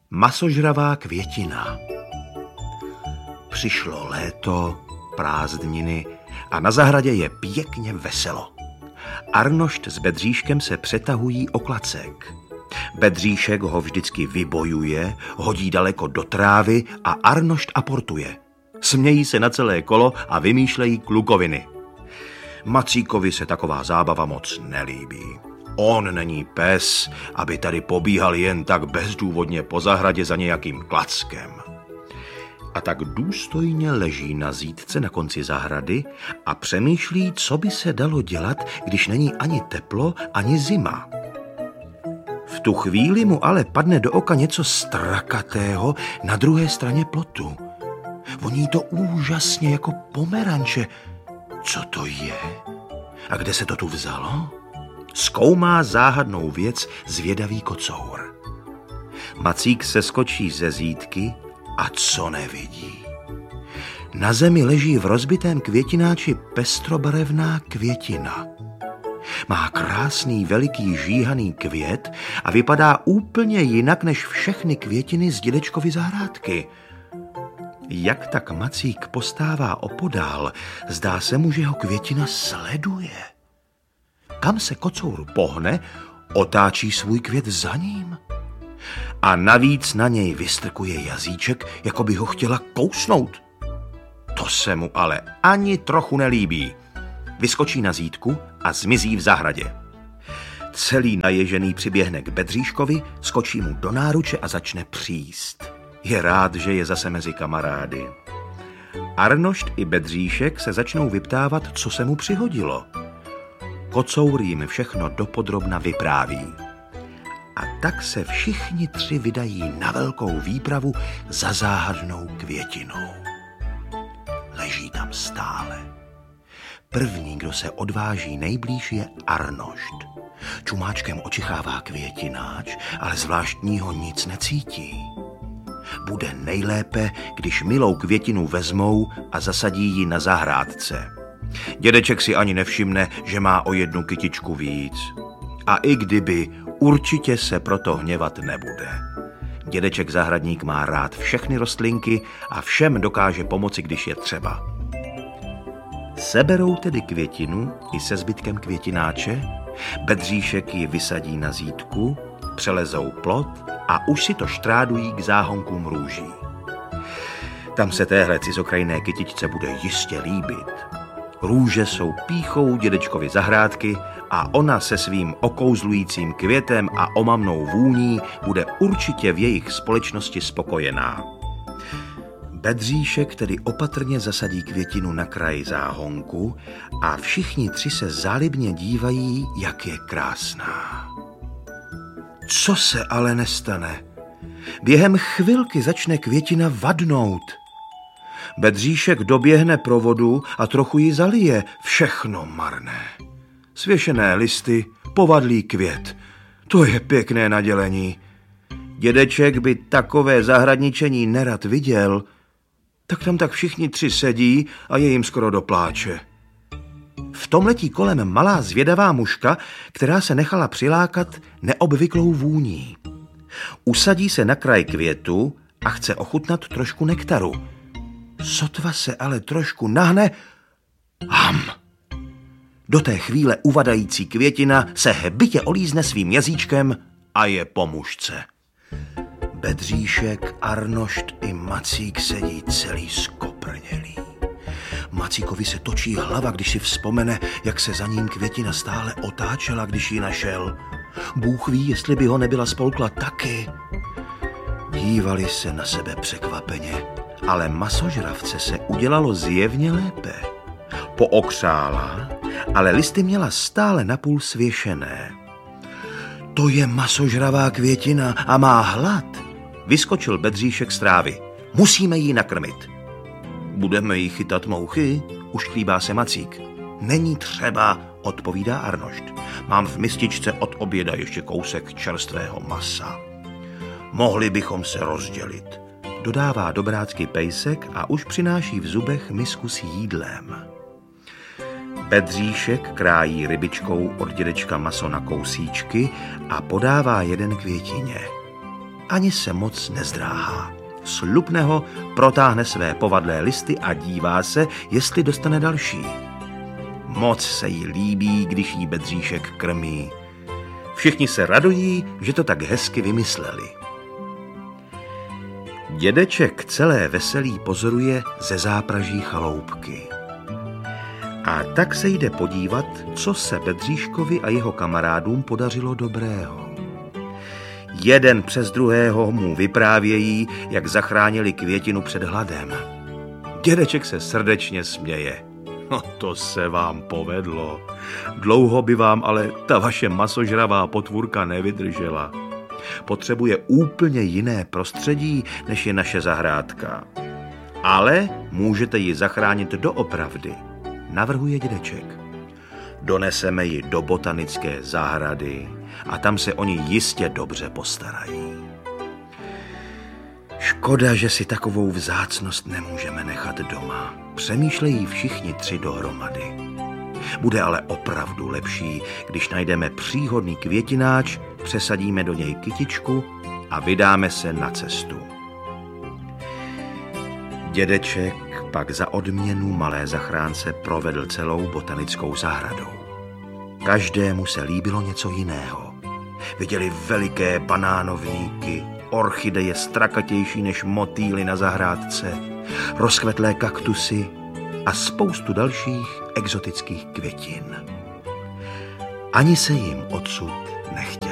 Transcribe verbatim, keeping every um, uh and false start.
Masožravá květina. Přišlo léto, prázdniny a na zahradě je pěkně veselo. Arnošt s Bedříškem se přetahují o klacek. Bedříšek ho vždycky vybojuje, hodí daleko do trávy a Arnošt aportuje. Smějí se na celé kolo a vymýšlejí klukoviny. Macíkovi se taková zábava moc nelíbí. On není pes, aby tady pobíhal jen tak bezdůvodně po zahradě za nějakým klackem. A tak důstojně leží na zítce na konci zahrady a přemýšlí, co by se dalo dělat, když není ani teplo, ani zima. V tu chvíli mu ale padne do oka něco strakatého na druhé straně plotu. Voní to úžasně jako pomeranče. Co to je? A kde se to tu vzalo? Zkoumá záhadnou věc zvědavý kocour. Macík se skočí ze zítky a co nevidí? Na zemi leží v rozbitém květináči pestrobarevná květina. Má krásný veliký žíhaný květ a vypadá úplně jinak než všechny květiny z dědečkovy zahrádky. Jak tak Macík postává opodál, zdá se mu, že ho květina sleduje. Kam se kocour pohne, otáčí svůj květ za ním. A navíc na něj vystrkuje jazyček, jako by ho chtěla kousnout. To se mu ale ani trochu nelíbí. Vyskočí na zítku a zmizí v zahradě. Celý naježený přiběhne k Bedříškovi, skočí mu do náruče a začne příst. Je rád, že je zase mezi kamarády. Arnošt i Bedříšek se začnou vyptávat, co se mu přihodilo. Kocour jim všechno dopodrobna vypráví. A tak se všichni tři vydají na velkou výpravu za záhadnou květinou. Leží tam stále. První, kdo se odváží nejblíž, je Arnošt. Čumáčkem očichává květináč, ale zvláštního nic necítí. Bude nejlépe, když milou květinu vezmou a zasadí ji na zahrádce. Dědeček si ani nevšimne, že má o jednu kytičku víc. A i kdyby, určitě se proto hněvat nebude. Dědeček zahradník má rád všechny rostlinky a všem dokáže pomoci, když je třeba. Seberou tedy květinu i se zbytkem květináče, Bedříšek ji vysadí na zítku, přelezou plot a už si to štrádují k záhonkům růží. Tam se téhle cizokrajné kytičce bude jistě líbit. Růže jsou pýchou dědečkovy zahrádky a ona se svým okouzlujícím květem a omamnou vůní bude určitě v jejich společnosti spokojená. Bedříšek tedy opatrně zasadí květinu na kraji záhonku a všichni tři se zálibně dívají, jak je krásná. Co se ale nestane? Během chvilky začne květina vadnout. Bedříšek doběhne pro vodu a trochu ji zalije. Všechno marné. Svěšené listy, povadlý květ. To je pěkné nadělení. Dědeček by takové zahradničení nerad viděl, tak tam tak všichni tři sedí a je jim skoro do pláče. V tom letí kolem malá zvědavá muška, která se nechala přilákat neobvyklou vůní. Usadí se na kraj květu a chce ochutnat trošku nektaru. Sotva se ale trošku nahne, ham! Do té chvíle uvadající květina se hbitě olízne svým jazyčkem a je po mušce. Bedříšek, Arnošt i Macík sedí celý skoprnělí. Macíkovi se točí hlava, když si vzpomene, jak se za ním květina stále otáčela, když ji našel. Bůh ví, jestli by ho nebyla spolkla taky. Dívali se na sebe překvapeně, ale masožravce se udělalo zjevně lépe. Pookřála, ale listy měla stále napůl svěšené. To je masožravá květina a má hlad. Vyskočil Bedříšek z trávy. Musíme ji nakrmit. Budeme jí chytat mouchy? Ušklíbá se Macík. Není třeba, odpovídá Arnošt. Mám v mističce od oběda ještě kousek čerstvého masa. Mohli bychom se rozdělit. Dodává dobrácky pejsek a už přináší v zubech misku s jídlem. Bedříšek krájí rybičkou od dědečka maso na kousíčky a podává jeden květině. ani se moc nezdráhá. Slupne ho, protáhne své povadlé listy a dívá se, jestli dostane další. Moc se jí líbí, když jí Bedříšek krmí. Všichni se radují, že to tak hezky vymysleli. Dědeček celé veselí pozoruje ze zápraží chaloupky. A tak se jde podívat, co se Bedříškovi a jeho kamarádům podařilo dobrého. Jeden přes druhého mu vyprávějí, jak zachránili květinu před hladem. Dědeček se srdečně směje. No to se vám povedlo. Dlouho by vám ale ta vaše masožravá potvůrka nevydržela. Potřebuje úplně jiné prostředí, než je naše zahrádka. Ale můžete ji zachránit doopravdy, navrhuje dědeček. Doneseme ji do botanické zahrady a tam se oni jistě dobře postarají. Škoda, že si takovou vzácnost nemůžeme nechat doma. Přemýšlejí všichni tři dohromady. Bude ale opravdu lepší, když najdeme příhodný květináč, přesadíme do něj kytičku a vydáme se na cestu. Dědeček pak za odměnu malé zachránce provedl celou botanickou zahradou. Každému se líbilo něco jiného. Viděli veliké banánovníky, orchideje strakatější než motýly na zahrádce, rozkvetlé kaktusy a spoustu dalších exotických květin. Ani se jim odsud nechtělo.